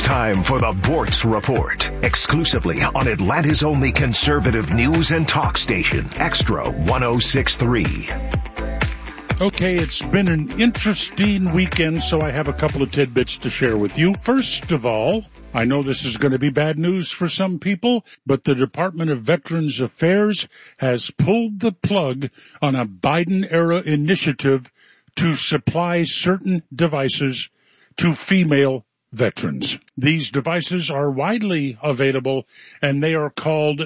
time for the Bortz Report, exclusively on Atlanta's only conservative news and talk station, Extra 106.3. Okay, it's been an interesting weekend, so I have a couple of tidbits to share with you. First of all, I know this is going to be bad news for some people, but the Department of Veterans Affairs has pulled the plug on a Biden-era initiative to supply certain devices to female veterans. These devices are widely available, and they are called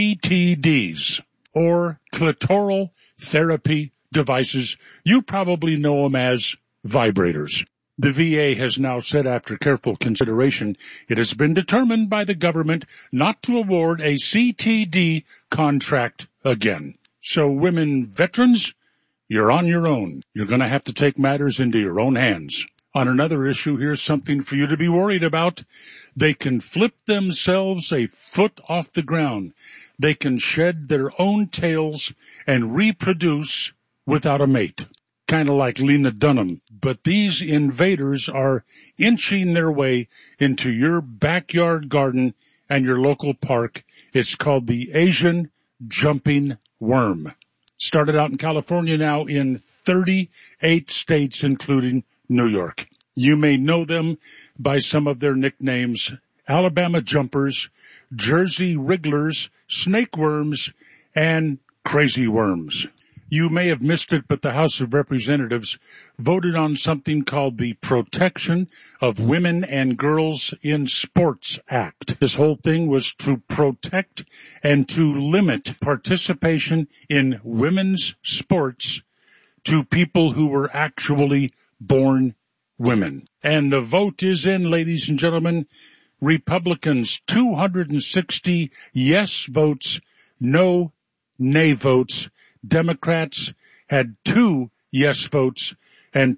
CTDs, or clitoral therapy devices. You probably know them as vibrators. The VA has now said, after careful consideration, it has been determined by the government not to award a CTD contract again. So women veterans, you're on your own. You're going to have to take matters into your own hands. On another issue, here's something for you to be worried about. They can flip themselves a foot off the ground. They can shed their own tails and reproduce without a mate. Kind of like Lena Dunham. But these invaders are inching their way into your backyard garden and your local park. It's called the Asian jumping worm. Started out in California, now in 38 states, including New York. You may know them by some of their nicknames: Alabama jumpers, Jersey wrigglers, snake worms, and crazy worms. You may have missed it, but the House of Representatives voted on something called the Protection of Women and Girls in Sports Act. This whole thing was to protect and to limit participation in women's sports to people who were actually born women. And the vote is in, ladies and gentlemen. Republicans, 260 yes votes, no nay votes. Democrats had 2 yes votes and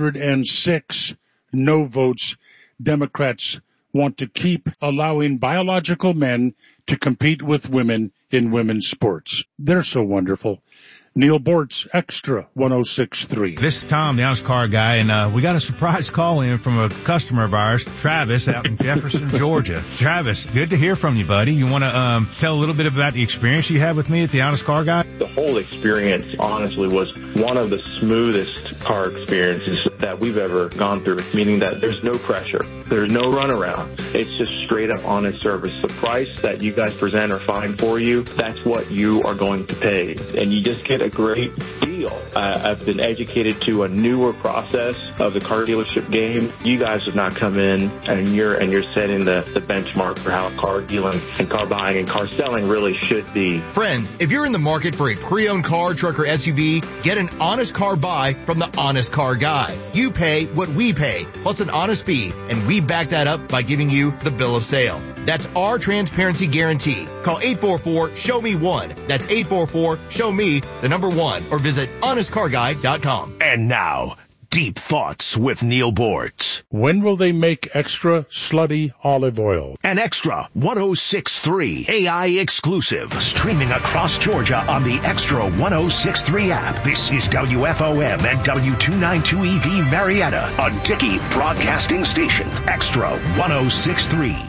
206 no votes. Democrats want to keep allowing biological men to compete with women in women's sports. They're so wonderful. Neil Bortz, Extra 106.3. This is Tom, the Honest Car Guy, and we got a surprise call in from a customer of ours, Travis, out in Jefferson, Georgia. Travis, good to hear from you, buddy. You want to tell a little bit about the experience you had with me at the Honest Car Guy? The whole experience, honestly, was one of the smoothest car experiences that we've ever gone through, meaning that there's no pressure. There's no runaround. It's just straight up honest service. The price that you guys present or find for you, that's what you are going to pay. And you just get a great deal. I've been educated to a newer process of the car dealership game. You guys have not come in and you're setting the benchmark for how car dealing and car buying and car selling really should be. Friends, if you're in the market for a pre-owned car, truck, or SUV, get an honest car buy from the Honest Car Guy. You pay what we pay, plus an honest fee, and we back that up by giving you the bill of sale. That's our transparency guarantee. Call 844-SHOW-ME-1. That's 844-SHOW-ME, the number 1, or visit honestcarguy.com. And now, Deep Thoughts with Neil Bortz. When will they make extra slutty olive oil? An Extra 106.3 AI exclusive, streaming across Georgia on the Extra 106.3 app. This is WFOM and W292EV Marietta, a Dickey Broadcasting Station. Extra 106.3.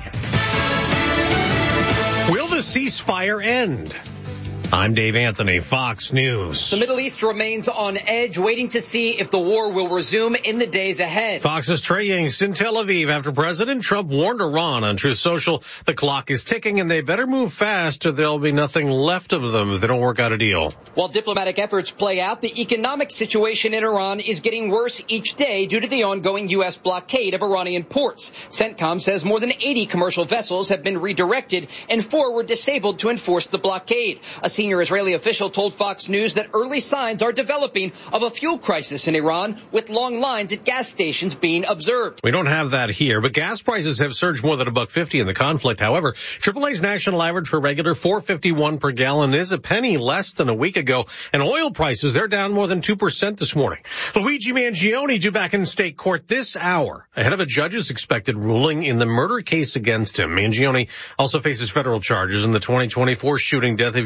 Will the ceasefire end? I'm Dave Anthony, Fox News. The Middle East remains on edge, waiting to see if the war will resume in the days ahead. Fox's Trey Yingst in Tel Aviv after President Trump warned Iran on Truth Social the clock is ticking and they better move fast or there'll be nothing left of them if they don't work out a deal. While diplomatic efforts play out, the economic situation in Iran is getting worse each day due to the ongoing U.S. blockade of Iranian ports. CENTCOM says more than 80 commercial vessels have been redirected and 4 were disabled to enforce the blockade. A senior Israeli official told Fox News that early signs are developing of a fuel crisis in Iran, with long lines at gas stations being observed. We don't have that here, but gas prices have surged more than $1.50 in the conflict. However, AAA's national average for regular $4.51 per gallon is a penny less than a week ago, and oil prices, they're down more than 2% this morning. Luigi Mangione due back in state court this hour ahead of a judge's expected ruling in the murder case against him. Mangione also faces federal charges in the 2024 shooting death of United Health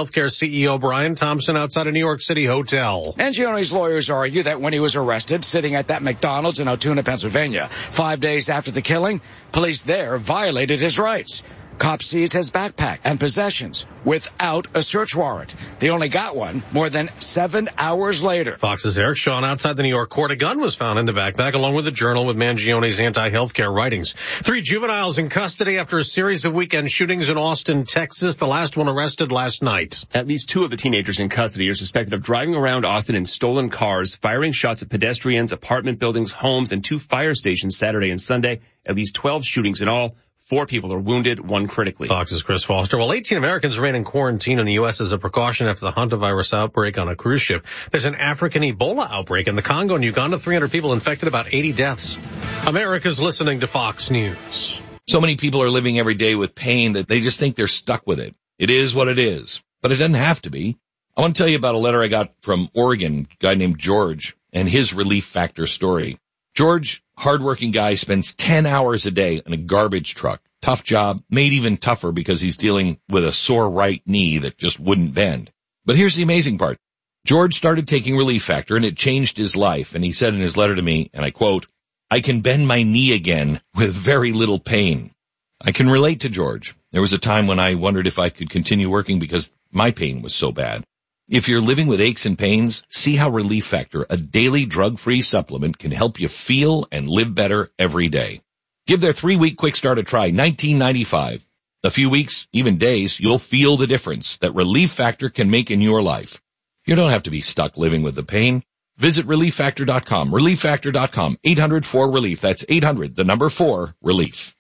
Healthcare CEO Brian Thompson outside a New York City hotel. Mangione's lawyers argue that when he was arrested sitting at that McDonald's in Altoona, Pennsylvania, 5 days after the killing, police there violated his rights. Cops seized his backpack and possessions without a search warrant. They only got one more than 7 hours later. Fox's Eric Shawn outside the New York court. A gun was found in the backpack along with a journal with Mangione's anti-healthcare writings. 3 juveniles in custody after a series of weekend shootings in Austin, Texas. The last one arrested last night. At least 2 of the teenagers in custody are suspected of driving around Austin in stolen cars, firing shots at pedestrians, apartment buildings, homes, and 2 fire stations Saturday and Sunday. At least 12 shootings in all. 4 people are wounded, 1 critically. Fox's Chris Foster. Well, 18 Americans remain in quarantine in the U.S. as a precaution after the hantavirus outbreak on a cruise ship. There's an African Ebola outbreak in the Congo and Uganda. 300 people infected, about 80 deaths. America's listening to Fox News. So many people are living every day with pain that they just think they're stuck with it. It is what it is, but it doesn't have to be. I want to tell you about a letter I got from Oregon, a guy named George, and his Relief Factor story. George, hardworking guy, spends 10 hours a day in a garbage truck. Tough job, made even tougher because he's dealing with a sore right knee that just wouldn't bend. But here's the amazing part. George started taking Relief Factor and it changed his life. And he said in his letter to me, and I quote, "I can bend my knee again with very little pain." I can relate to George. There was a time when I wondered if I could continue working because my pain was so bad. If you're living with aches and pains, see how Relief Factor, a daily drug-free supplement, can help you feel and live better every day. Give their 3-week quick start a try, $19.95. A few weeks, even days, you'll feel the difference that Relief Factor can make in your life. You don't have to be stuck living with the pain. Visit ReliefFactor.com, ReliefFactor.com, 800-4-RELIEF. That's 800-4-RELIEF.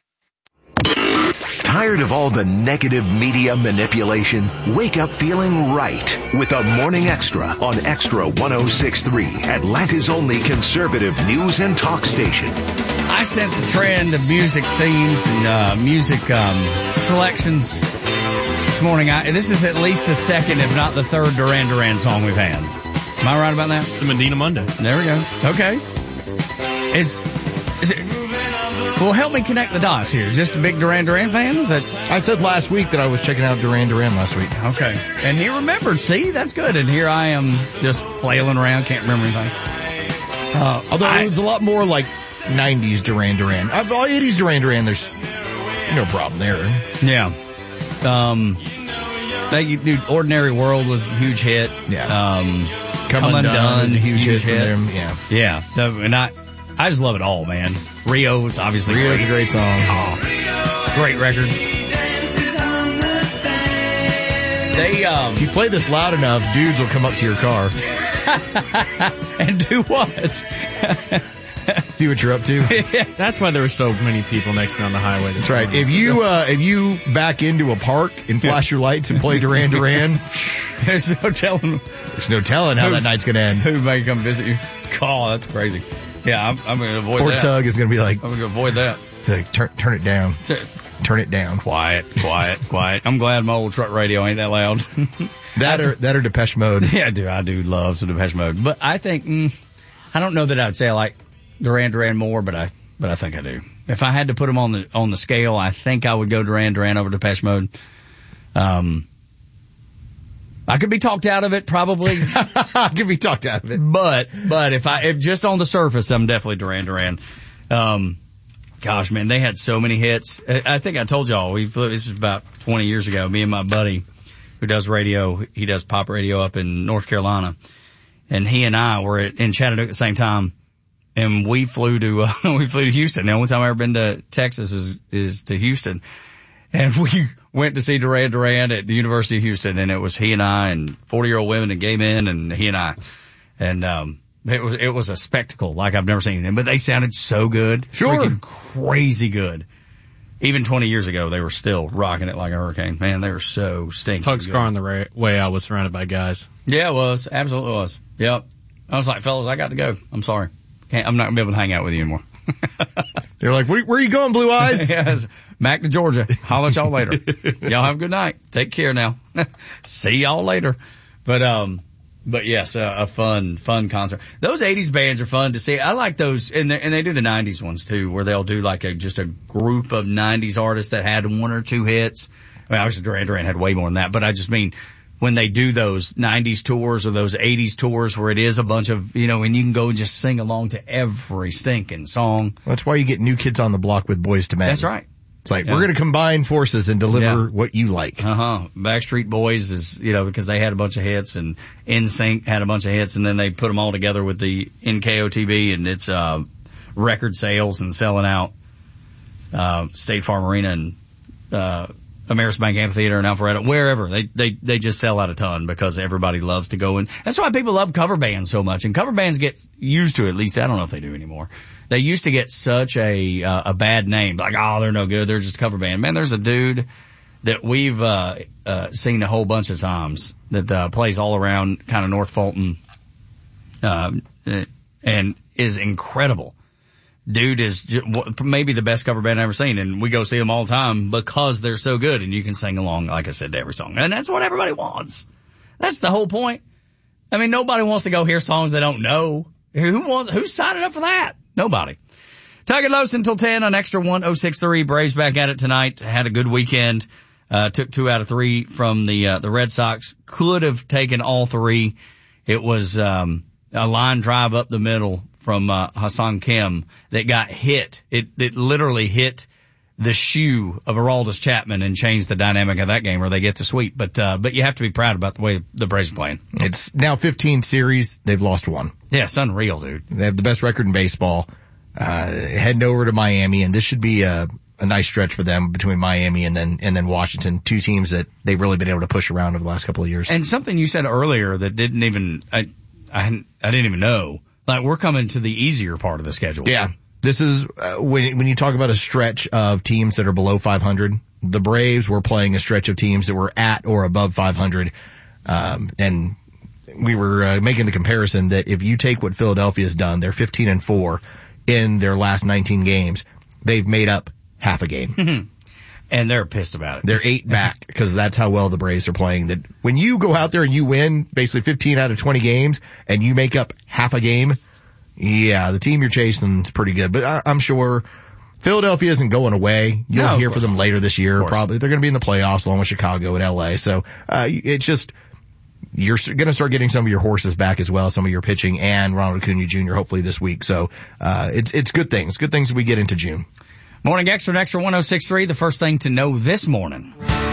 Tired of all the negative media manipulation? Wake up feeling right with the Morning Extra on Extra 106.3, Atlanta's only conservative news and talk station. I sense a trend of music themes and music selections this morning. This is at least the second, if not the third, Duran Duran song we've had. Am I right about that? The Medina Monday. There we go. Okay. Is it? Well, help me connect the dots here. Just a big Duran Duran fan? Is that? I said last week that I was checking out Duran Duran last week. Okay. And he remembered. See, that's good. And here I am just flailing around, can't remember anything. Although it was a lot more like 90s Duran Duran. 80s Duran Duran, there's no problem there. Yeah. Ordinary World was a huge hit. Yeah. Come Undone was a huge hit for them. Yeah. Yeah. And I just love it all, man. Rio's obviously Rio's a great song. Oh, great record. If you play this loud enough, dudes will come up to your car. And do what? See what you're up to. Yes, that's why there were so many people next to me on the highway. That's right. If you back into a park and flash your lights and play Duran Duran, there's no telling how that night's gonna end. Who may come visit you? Oh, that's crazy. Yeah, I'm going to avoid that. Poor Tug is going to be like, I'm going to avoid that. Like, turn it down. Turn it down. Quiet. I'm glad my old truck radio ain't that loud. that or Depeche Mode. Yeah, I do love some Depeche Mode. But I think, I don't know that I'd say I like Duran Duran more, but I think I do. If I had to put them on the scale, I think I would go Duran Duran over Depeche Mode. I could be talked out of it, probably. I could be talked out of it. But if just on the surface, I'm definitely Duran Duran. Gosh, man, they had so many hits. I think I told y'all, this was about 20 years ago, me and my buddy who does radio, he does pop radio up in North Carolina. And he and I were in Chattanooga at the same time. And we flew to Houston. The only time I've ever been to Texas is to Houston. And we went to see Duran Duran at the University of Houston, and it was he and I and 40-year-old women and gay men and he and I. And, it was a spectacle like I've never seen them, but they sounded so good. Sure. Freaking crazy good. Even 20 years ago, they were still rocking it like a hurricane. Man, they were so stinking. Tug's car on the way out was surrounded by guys. Yeah, it was. Absolutely was. Yep. I was like, fellas, I got to go. I'm sorry. I'm not going to be able to hang out with you anymore. They're like, where are you going, Blue Eyes? Yes, back to Georgia. Holler at y'all later. Y'all have a good night. Take care now. See y'all later. But yes, a fun concert. Those 80s bands are fun to see. I like those, and they do the 90s ones too, where they'll do like just a group of 90s artists that had 1 or 2 hits. I mean, obviously Duran Duran had way more than that, but I just mean when they do those 90s tours or those 80s tours where it is a bunch of, and you can go and just sing along to every stinking song. That's why you get New Kids on the Block with Boyz II Men. That's right. It's like, we're going to combine forces and deliver what you like. Backstreet Boys is, because they had a bunch of hits, and NSYNC had a bunch of hits, and then they put them all together with the NKOTB, and it's record sales and selling out State Farm Arena and Ameris Bank Amphitheater and Alpharetta, wherever. They just sell out a ton because everybody loves to go in. That's why people love cover bands so much, and cover bands get used to it, at least I don't know if they do anymore. They used to get such a bad name, like, they're no good, they're just a cover band. Man, there's a dude that we've seen a whole bunch of times that plays all around kind of North Fulton, and is incredible. Dude is maybe the best cover band I've ever seen, and we go see them all the time because they're so good, and you can sing along, like I said, to every song. And that's what everybody wants. That's the whole point. I mean, nobody wants to go hear songs they don't know. Who's signing up for that? Nobody. Tiger Los until 10 on Extra 106.3. Braves back at it tonight. Had a good weekend. Took 2 out of 3 from the Red Sox. Could have taken all 3. It was a line drive up the middle from Hassan Kim that got hit. It literally hit the shoe of Aroldis Chapman and changed the dynamic of that game where they get the sweep. But you have to be proud about the way the Braves are playing. It's now 15 series. They've lost 1. Yeah, it's unreal, dude. They have the best record in baseball. Heading over to Miami, and this should be a nice stretch for them between Miami and then Washington, 2 teams that they've really been able to push around over the last couple of years. And something you said earlier that didn't even I didn't even know. Like, we're coming to the easier part of the schedule. Yeah. This is, when you talk about a stretch of teams that are below 500, the Braves were playing a stretch of teams that were at or above 500. And we were making the comparison that if you take what Philadelphia's done, they're 15-4 in their last 19 games. They've made up half a game. And they're pissed about it. They're 8 back because that's how well the Braves are playing. That when you go out there and you win basically 15 out of 20 games and you make up half a game, yeah, the team you're chasing is pretty good. But I'm sure Philadelphia isn't going away. You'll hear from them later this year. Probably they're going to be in the playoffs along with Chicago and LA. So it's just, you're going to start getting some of your horses back as well, some of your pitching and Ronald Acuna Jr. hopefully this week. So it's good things. Good things as we get into June. Morning Extra, Extra 106.3. The first thing to know this morning.